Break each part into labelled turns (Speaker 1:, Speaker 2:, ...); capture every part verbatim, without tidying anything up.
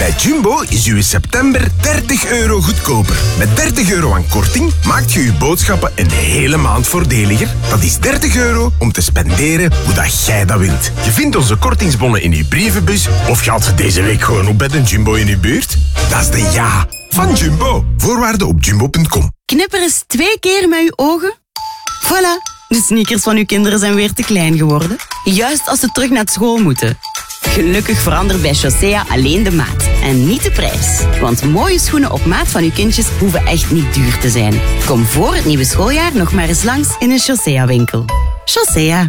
Speaker 1: Bij Jumbo is uw september dertig euro goedkoper. Met dertig euro aan korting maakt je uw boodschappen een hele maand voordeliger. Dat is dertig euro om te spenderen hoe dat jij dat wilt. Je vindt onze kortingsbonnen in uw brievenbus of je haalt ze deze week gewoon op bij de Jumbo in uw buurt. Dat is de ja van Jumbo. Voorwaarden op jumbo punt com.
Speaker 2: Knipper eens twee keer met uw ogen. Voilà, de sneakers van uw kinderen zijn weer te klein geworden. Juist als ze terug naar school moeten. Gelukkig verandert bij Chaussea alleen de maat en niet de prijs. Want mooie schoenen op maat van uw kindjes hoeven echt niet duur te zijn. Kom voor het nieuwe schooljaar nog maar eens langs in een Chaussea-winkel. Chaussea.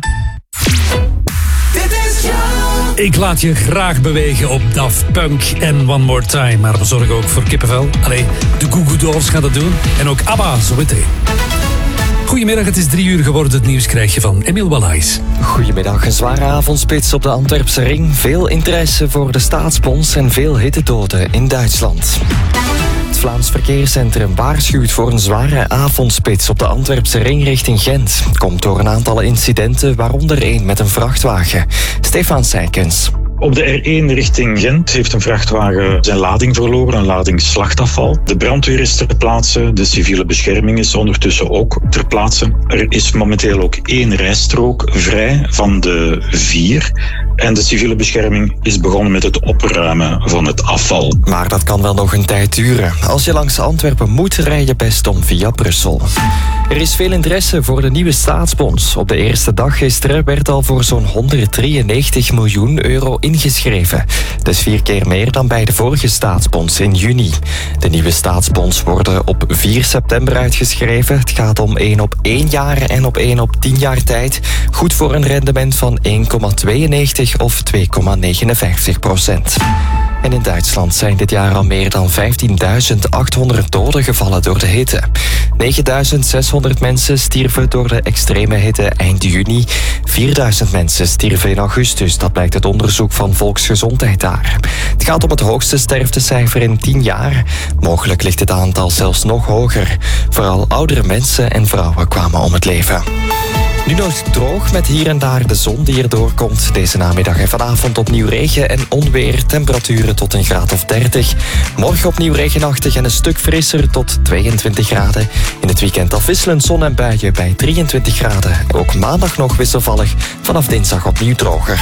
Speaker 3: Ik laat je graag bewegen op Daft Punk en One More Time. Maar we zorgen ook voor kippenvel. Allee, de Goo Goo Dolls gaat dat doen. En ook ABBA, zo meteen. Goedemiddag, het is drie uur geworden. Het nieuws krijg je van Emiel Wallays.
Speaker 4: Goedemiddag, een zware avondspits op de Antwerpse ring. Veel interesse voor de Staatsbons en veel hittedoden in Duitsland. Het Vlaams Verkeerscentrum waarschuwt voor een zware avondspits op de Antwerpse ring richting Gent. Komt door een aantal incidenten, waaronder één met een vrachtwagen. Stefan Seikens.
Speaker 5: Op de R één richting Gent heeft een vrachtwagen zijn lading verloren, een lading slachtafval. De brandweer is ter plaatse, de civiele bescherming is ondertussen ook ter plaatse. Er is momenteel ook één rijstrook vrij van de vier. En de civiele bescherming is begonnen met het opruimen van het afval.
Speaker 4: Maar dat kan wel nog een tijd duren. Als je langs Antwerpen moet, rij je best om via Brussel. Er is veel interesse voor de nieuwe staatsbons. Op de eerste dag gisteren werd al voor zo'n honderddrieënnegentig miljoen euro ingeschreven. Dus vier keer meer dan bij de vorige staatsbons in juni. De nieuwe staatsbons worden op vier september uitgeschreven. Het gaat om één op één jaar en op één op tien jaar tijd. Goed voor een rendement van één komma tweeënnegentig of twee komma negenenvijftig procent. En in Duitsland zijn dit jaar al meer dan vijftienduizend achthonderd doden gevallen door de hitte. negenduizend zeshonderd mensen stierven door de extreme hitte eind juni. vierduizend mensen stierven in augustus, dat blijkt uit onderzoek van Volksgezondheid daar. Het gaat om het hoogste sterftecijfer in tien jaar. Mogelijk ligt het aantal zelfs nog hoger. Vooral oudere mensen en vrouwen kwamen om het leven. Nu nog droog met hier en daar de zon die erdoor komt. Deze namiddag en vanavond opnieuw regen en onweer. Temperaturen tot een graad of dertig. Morgen opnieuw regenachtig en een stuk frisser tot tweeëntwintig graden. In het weekend afwisselend zon en buien bij drieëntwintig graden. Ook maandag nog wisselvallig. Vanaf dinsdag opnieuw droger.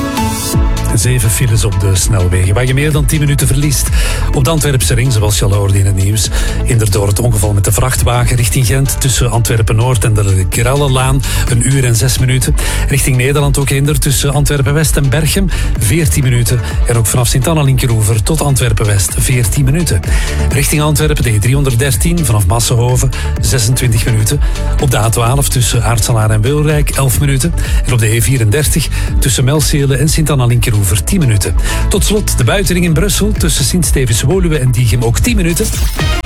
Speaker 3: Zeven files op de snelwegen, waar je meer dan tien minuten verliest. Op de Antwerpse ring, zoals je al hoorde in het nieuws. Hinder door het ongeval met de vrachtwagen richting Gent tussen Antwerpen-Noord en de Grellenlaan. Een uur en zes minuten. Richting Nederland ook hinder tussen Antwerpen-West en Berchem. veertien minuten. En ook vanaf Sint-Anna-Linkeroever tot Antwerpen-West. veertien minuten. Richting Antwerpen de E driehonderddertien vanaf Massenhoven. zesentwintig minuten. Op de A twaalf tussen Aartselaar en Wilrijk. elf minuten. En op de E vierendertig tussen Melseele en Sint-Anna-Linkeroever. tien minuten. Tot slot de buitenring in Brussel tussen Sint-Stevens-Woluwe en Diegem ook tien minuten.